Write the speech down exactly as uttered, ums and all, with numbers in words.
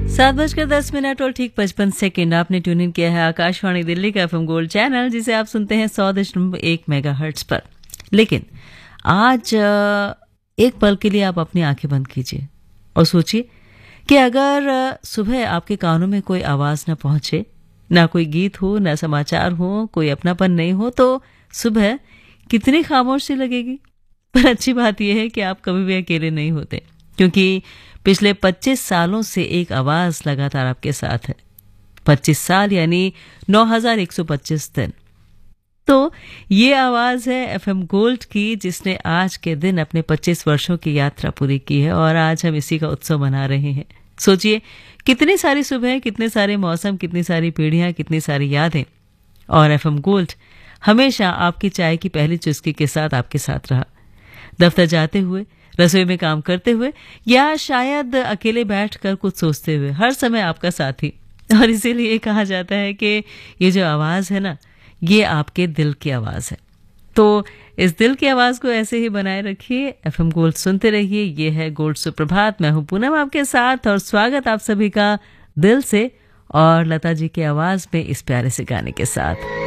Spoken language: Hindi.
सात बजकर दस मिनट और ठीक पचपन सेकेंड आपने ट्यून इन किया है आकाशवाणी दिल्ली का एफएम गोल्ड चैनल, जिसे आप सुनते हैं सौ दशमलव एक मेगा हर्ट्ज पर। लेकिन आज एक पल के लिए आप अपनी आंखें बंद कीजिए और सोचिए कि अगर सुबह आपके कानों में कोई आवाज ना पहुंचे, ना कोई गीत हो, ना समाचार हो, कोई अपनापन नहीं हो, तो सुबह कितनी खामोशी लगेगी। पर अच्छी बात यह है कि आप कभी भी अकेले नहीं होते, क्योंकि पिछले पच्चीस सालों से एक आवाज लगातार आपके साथ है। पच्चीस साल यानी नौ हज़ार एक सौ पच्चीस दिन। तो ये आवाज है एफएम गोल्ड की, जिसने आज के दिन अपने पच्चीस वर्षों की यात्रा पूरी की है और आज हम इसी का उत्सव मना रहे हैं। सोचिए कितनी सारी सुबह, कितने सारे मौसम, कितनी सारी पीढ़ियां, कितनी सारी यादें, और एफएम गोल्ड हमेशा आपकी चाय की पहली चुस्की के साथ आपके साथ रहा। दफ्तर जाते हुए, रसोई में काम करते हुए, या शायद अकेले बैठकर कुछ सोचते हुए, हर समय आपका साथी। और इसीलिए कहा जाता है कि ये जो आवाज है ना, ये आपके दिल की आवाज है। तो इस दिल की आवाज को ऐसे ही बनाए रखिए, एफएम गोल्ड सुनते रहिए। ये है गोल्ड सुप्रभात, मैं हूं पूनम आपके साथ, और स्वागत आप सभी का दिल से और लता जी की आवाज में इस प्यारे से गाने के साथ।